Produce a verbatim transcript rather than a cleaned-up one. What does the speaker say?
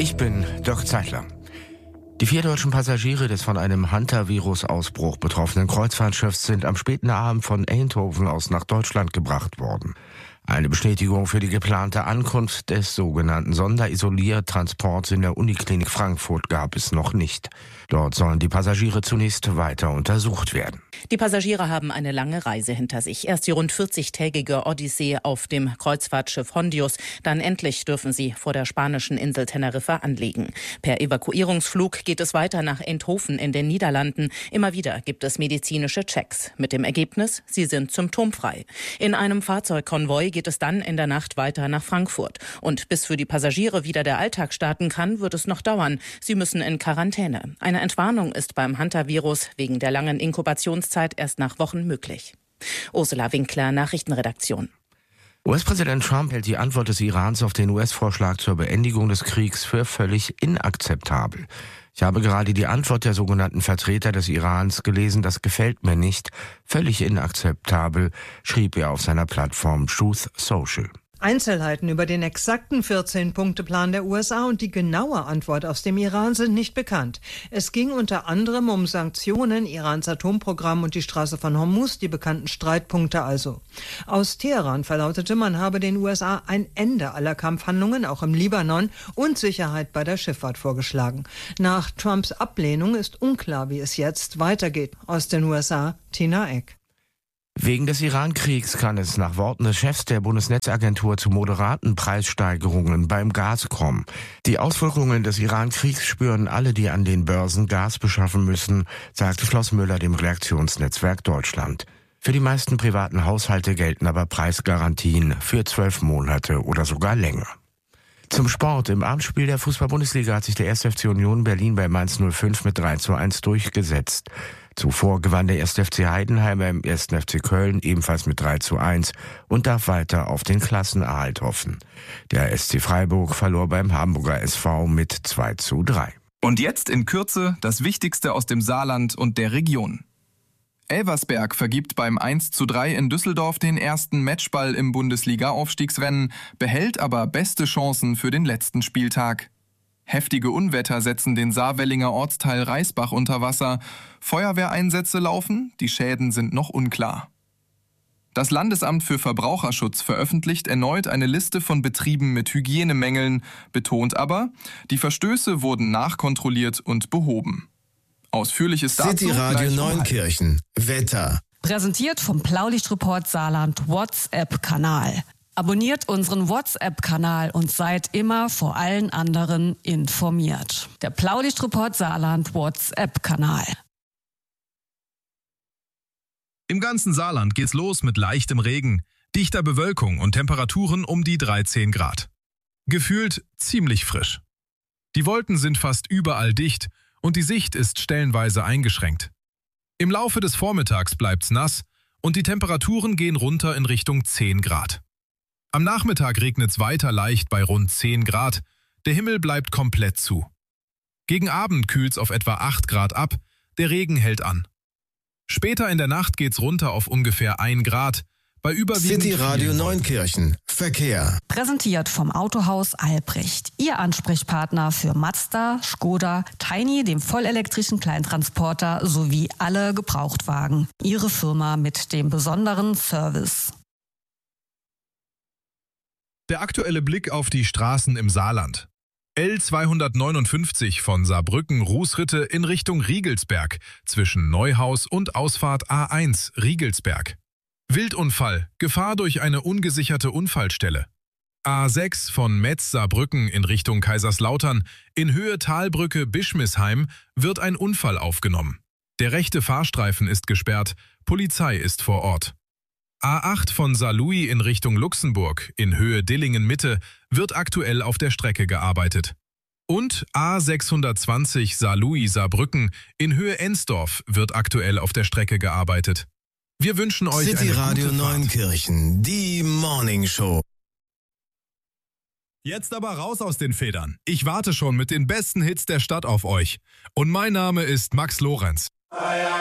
Ich bin Dirk Zeitler. Die vier deutschen Passagiere des von einem Hantavirus-Ausbruch betroffenen Kreuzfahrtschiffs sind am späten Abend von Eindhoven aus nach Deutschland gebracht worden. Eine Bestätigung für die geplante Ankunft des sogenannten Sonderisoliertransports in der Uniklinik Frankfurt gab es noch nicht. Dort sollen die Passagiere zunächst weiter untersucht werden. Die Passagiere haben eine lange Reise hinter sich. Erst die rund vierzigtägige Odyssee auf dem Kreuzfahrtschiff Hondius. Dann endlich dürfen sie vor der spanischen Insel Teneriffa anlegen. Per Evakuierungsflug geht es weiter nach Eindhoven in den Niederlanden. Immer wieder gibt es medizinische Checks. Mit dem Ergebnis, sie sind symptomfrei. In einem Fahrzeugkonvoi geht es dann in der Nacht weiter nach Frankfurt. Und bis für die Passagiere wieder der Alltag starten kann, wird es noch dauern. Sie müssen in Quarantäne. Eine Entwarnung ist beim Hantavirus wegen der langen Inkubationszeit erst nach Wochen möglich. Ursula Winkler, Nachrichtenredaktion. U S-Präsident Trump hält die Antwort des Irans auf den U S-Vorschlag zur Beendigung des Kriegs für völlig inakzeptabel. Ich habe gerade die Antwort der sogenannten Vertreter des Irans gelesen, das gefällt mir nicht. Völlig inakzeptabel, schrieb er auf seiner Plattform Truth Social. Einzelheiten über den exakten vierzehn-Punkte-Plan der U S A und die genaue Antwort aus dem Iran sind nicht bekannt. Es ging unter anderem um Sanktionen, Irans Atomprogramm und die Straße von Hormuz, die bekannten Streitpunkte also. Aus Teheran verlautete, man habe den U S A ein Ende aller Kampfhandlungen, auch im Libanon, und Sicherheit bei der Schifffahrt vorgeschlagen. Nach Trumps Ablehnung ist unklar, wie es jetzt weitergeht. Aus den U S A, Tina Eck. Wegen des Iran-Kriegs kann es nach Worten des Chefs der Bundesnetzagentur zu moderaten Preissteigerungen beim Gas kommen. Die Auswirkungen des Iran-Kriegs spüren alle, die an den Börsen Gas beschaffen müssen, sagte Floss Müller dem Redaktionsnetzwerk Deutschland. Für die meisten privaten Haushalte gelten aber Preisgarantien für zwölf Monate oder sogar länger. Zum Sport. Im Abendspiel der Fußball-Bundesliga hat sich der erste F C Union Berlin bei Mainz null fünf mit drei zu eins durchgesetzt. Zuvor gewann der erste F C Heidenheim beim ersten F C Köln ebenfalls mit drei zu eins und darf weiter auf den Klassenerhalt hoffen. Der S C Freiburg verlor beim Hamburger S V mit zwei zu drei. Und jetzt in Kürze das Wichtigste aus dem Saarland und der Region. Elversberg vergibt beim eins zu drei in Düsseldorf den ersten Matchball im Bundesliga-Aufstiegsrennen, behält aber beste Chancen für den letzten Spieltag. Heftige Unwetter setzen den Saarwellinger Ortsteil Reisbach unter Wasser. Feuerwehreinsätze laufen, die Schäden sind noch unklar. Das Landesamt für Verbraucherschutz veröffentlicht erneut eine Liste von Betrieben mit Hygienemängeln, betont aber, die Verstöße wurden nachkontrolliert und behoben. Ausführliches dazu City Radio gleich um Neunkirchen. Wetter. Präsentiert vom Blaulichtreport Saarland WhatsApp-Kanal. Abonniert unseren WhatsApp-Kanal und seid immer vor allen anderen informiert. Der Blaulichtreport Saarland WhatsApp-Kanal. Im ganzen Saarland geht's los mit leichtem Regen, dichter Bewölkung und Temperaturen um die dreizehn Grad. Gefühlt ziemlich frisch. Die Wolken sind fast überall dicht und die Sicht ist stellenweise eingeschränkt. Im Laufe des Vormittags bleibt's nass und die Temperaturen gehen runter in Richtung zehn Grad. Am Nachmittag regnet's weiter leicht bei rund zehn Grad, der Himmel bleibt komplett zu. Gegen Abend kühlt's auf etwa acht Grad ab, der Regen hält an. Später in der Nacht geht's runter auf ungefähr ein Grad, bei überwiegend City Radio Neunkirchen. Verkehr. Präsentiert vom Autohaus Albrecht. Ihr Ansprechpartner für Mazda, Skoda, Tiny, dem vollelektrischen Kleintransporter sowie alle Gebrauchtwagen. Ihre Firma mit dem besonderen Service. Der aktuelle Blick auf die Straßen im Saarland. L zweihundertneunundfünfzig von Saarbrücken-Rußritte in Richtung Riegelsberg zwischen Neuhaus und Ausfahrt A eins Riegelsberg. Wildunfall, Gefahr durch eine ungesicherte Unfallstelle. A sechs von Metz-Saarbrücken in Richtung Kaiserslautern in Höhe Talbrücke Bischmisheim wird ein Unfall aufgenommen. Der rechte Fahrstreifen ist gesperrt, Polizei ist vor Ort. A acht von Saarlouis in Richtung Luxemburg in Höhe Dillingen-Mitte wird aktuell auf der Strecke gearbeitet. Und A sechshundertzwanzig Saarlouis-Saarbrücken in Höhe Ensdorf wird aktuell auf der Strecke gearbeitet. Wir wünschen euch City eine Radio gute Fahrt. Neunkirchen, die Morning Show. Jetzt aber raus aus den Federn. Ich warte schon mit den besten Hits der Stadt auf euch. Und mein Name ist Max Lorenz.